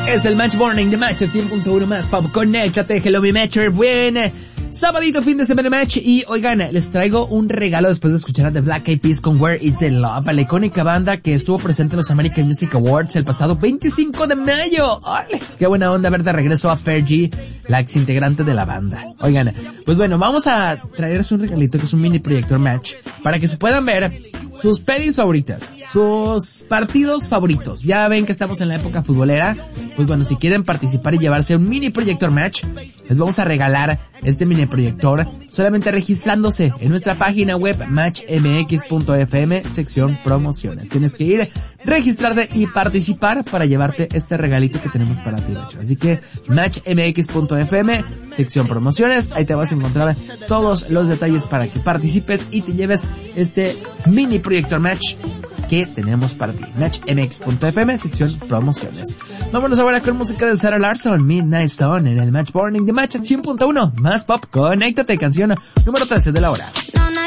Es el Match Morning de Match 100.1 más pop. Conéctate, hello mi Matcher. Buen sabadito, fin de semana Match. Y oigan, les traigo un regalo después de escuchar a The Black Eyed Peas con Where Is the Love, la icónica banda que estuvo presente en los American Music Awards el pasado 25 de mayo. ¡Ole! Qué buena onda ver de regreso a Fergie, la ex integrante de la banda. Oigan, pues bueno, vamos a traerles un regalito que es un mini proyector Match para que se puedan ver sus pelis favoritas, sus partidos favoritos. Ya ven que estamos en la época futbolera. Pues bueno, si quieren participar y llevarse un mini proyector Match, les vamos a regalar este mini proyector solamente registrándose en nuestra página web matchmx.fm, sección promociones. Tienes que ir, registrarte y participar para llevarte este regalito que tenemos para ti, Match. Así que matchmx.fm, sección promociones, ahí te vas a encontrar todos los detalles para que participes y te lleves este mini proyector Match que tenemos para ti. matchmx.fm, sección promociones. Vámonos ahora con música de Sarah Larsson, Midnight Sun, en el Match Morning de Match 100.1 más pop. Conéctate, canción número 13 de la hora.